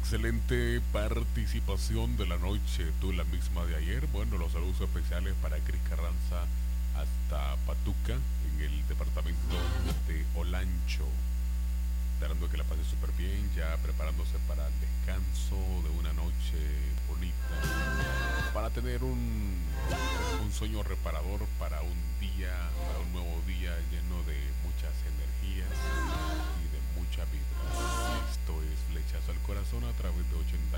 excelente participación de la noche, tú la misma de ayer. Bueno, los saludos especiales para Cris Carranza hasta Patuca, en el departamento de Olancho. Esperando que la pase súper bien, ya preparándose para el descanso de una noche bonita, para tener un sueño reparador para un día, para un nuevo día lleno de muchas energías y de mucha vida. Esto es Flechazo al Corazón a través de